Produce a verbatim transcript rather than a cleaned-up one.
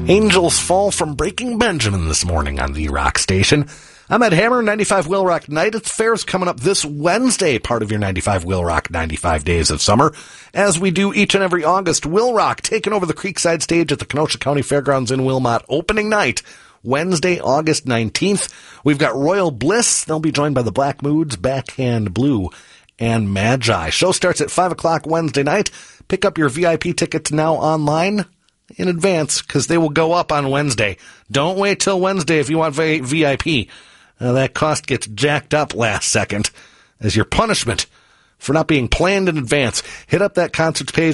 Angels Fall from Breaking Benjamin this morning on the Rock Station. I'm Ed Hammer, ninety-five Will Rock Night at the Fair's coming up this Wednesday, part of your ninety-five Will Rock ninety-five Days of Summer. As we do each and every August, Will Rock taking over the Creekside stage at the Kenosha County Fairgrounds in Wilmot opening night, Wednesday, August nineteenth. We've got Royal Bliss. They'll be joined by the Black Moods, Backhand Blue, and Magi. Show starts at five o'clock Wednesday night. Pick up your V I P tickets now online in advance because they will go up on Wednesday. Don't wait till Wednesday if you want V I P. Uh, that cost gets jacked up last second as your punishment for not being planned in advance. Hit up that concerts page